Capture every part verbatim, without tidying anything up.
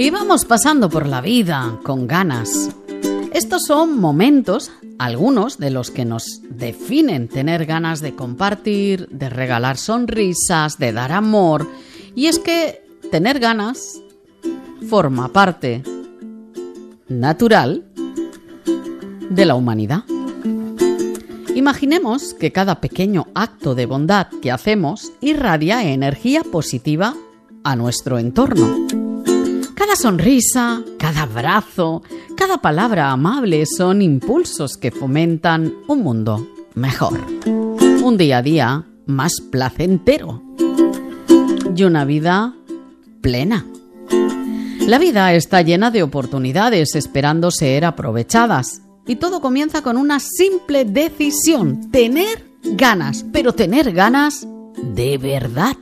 Y vamos pasando por la vida con ganas. Estos son momentos, algunos de los que nos definen: tener ganas de compartir, de regalar sonrisas, de dar amor. Y es que tener ganas forma parte natural de la humanidad. Imaginemos que cada pequeño acto de bondad que hacemos irradia energía positiva a nuestro entorno. Cada sonrisa, cada abrazo, cada palabra amable son impulsos que fomentan un mundo mejor, un día a día más placentero y una vida plena. La vida está llena de oportunidades esperando ser aprovechadas. Y todo comienza con una simple decisión: tener ganas, pero tener ganas de verdad.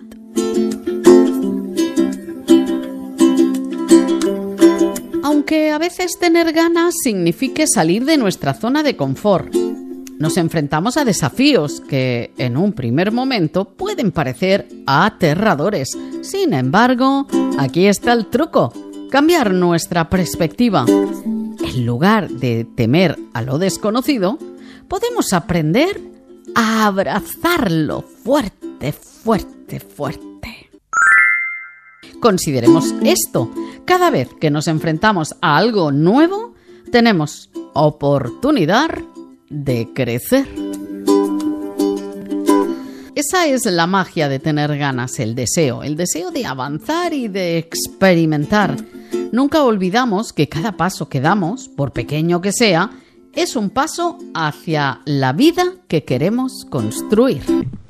Aunque a veces tener ganas signifique salir de nuestra zona de confort, nos enfrentamos a desafíos que en un primer momento pueden parecer aterradores. Sin embargo, aquí está el truco: cambiar nuestra perspectiva. En lugar de temer a lo desconocido, podemos aprender a abrazarlo fuerte, fuerte, fuerte. Consideremos esto: cada vez que nos enfrentamos a algo nuevo, tenemos oportunidad de crecer. Esa es la magia de tener ganas, el deseo, el deseo de avanzar y de experimentar. Nunca olvidamos que cada paso que damos, por pequeño que sea, es un paso hacia la vida que queremos construir.